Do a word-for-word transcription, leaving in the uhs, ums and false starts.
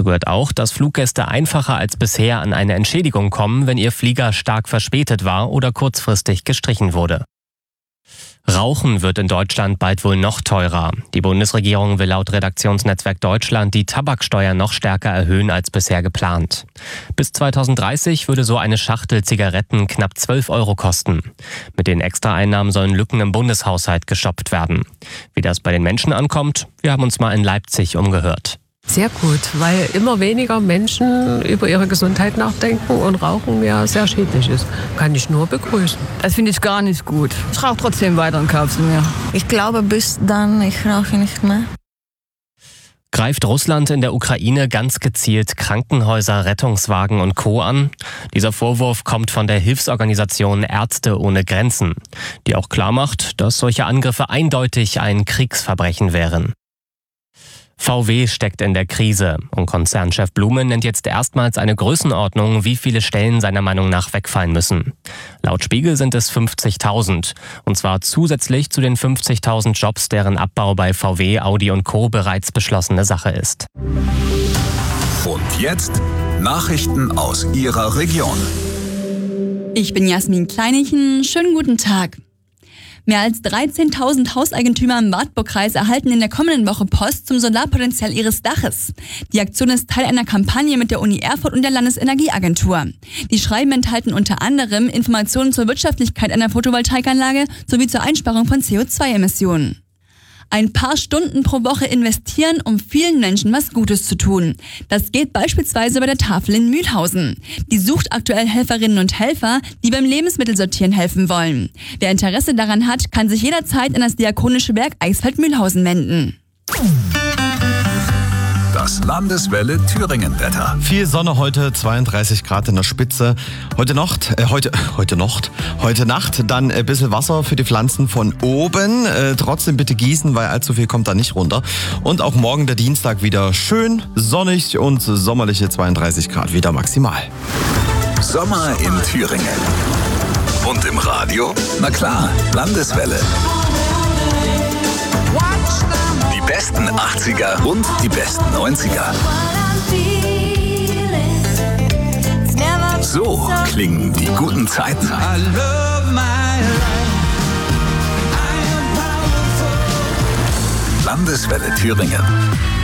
gehört auch, dass Fluggäste einfacher als bisher an eine Entschädigung kommen, wenn ihr Flieger stark verspätet war oder kurzfristig gestrichen wurde. Rauchen wird in Deutschland bald wohl noch teurer. Die Bundesregierung will laut Redaktionsnetzwerk Deutschland die Tabaksteuer noch stärker erhöhen als bisher geplant. Bis zweitausenddreißig würde so eine Schachtel Zigaretten knapp zwölf Euro kosten. Mit den Extraeinnahmen sollen Lücken im Bundeshaushalt gestopft werden. Wie das bei den Menschen ankommt, wir haben uns mal in Leipzig umgehört. Sehr gut, weil immer weniger Menschen über ihre Gesundheit nachdenken und Rauchen ja sehr schädlich ist. Kann ich nur begrüßen. Das finde ich gar nicht gut. Ich rauche trotzdem weiter und kaufe sie mir. Ich glaube, bis dann, ich rauche nicht mehr. Greift Russland in der Ukraine ganz gezielt Krankenhäuser, Rettungswagen und Co. an? Dieser Vorwurf kommt von der Hilfsorganisation Ärzte ohne Grenzen, die auch klarmacht, dass solche Angriffe eindeutig ein Kriegsverbrechen wären. V W steckt in der Krise und Konzernchef Blume nennt jetzt erstmals eine Größenordnung, wie viele Stellen seiner Meinung nach wegfallen müssen. Laut Spiegel sind es fünfzigtausend und zwar zusätzlich zu den fünfzigtausend Jobs, deren Abbau bei V W, Audi und Co. bereits beschlossene Sache ist. Und jetzt Nachrichten aus Ihrer Region. Ich bin Jasmin Kleinichen, schönen guten Tag. Mehr als dreizehntausend Hauseigentümer im Wartburgkreis erhalten in der kommenden Woche Post zum Solarpotenzial ihres Daches. Die Aktion ist Teil einer Kampagne mit der Uni Erfurt und der Landesenergieagentur. Die Schreiben enthalten unter anderem Informationen zur Wirtschaftlichkeit einer Photovoltaikanlage sowie zur Einsparung von C O zwei Emissionen. Ein paar Stunden pro Woche investieren, um vielen Menschen was Gutes zu tun. Das geht beispielsweise bei der Tafel in Mühlhausen. Die sucht aktuell Helferinnen und Helfer, die beim Lebensmittelsortieren helfen wollen. Wer Interesse daran hat, kann sich jederzeit an das Diakonische Werk Eichsfeld-Mühlhausen wenden. Das Landeswelle Thüringen-Wetter. Viel Sonne heute, zweiunddreißig Grad in der Spitze. Heute Nacht, äh, heute, heute Nacht, heute Nacht dann ein bisschen Wasser für die Pflanzen von oben. Äh, trotzdem bitte gießen, weil allzu viel kommt da nicht runter. Und auch morgen der Dienstag wieder schön sonnig und sommerliche zweiunddreißig Grad wieder maximal. Sommer in Thüringen. Und im Radio? Na klar, Landeswelle. Die besten achtziger und die besten neunziger. So klingen die guten Zeiten. Landeswelle Thüringen.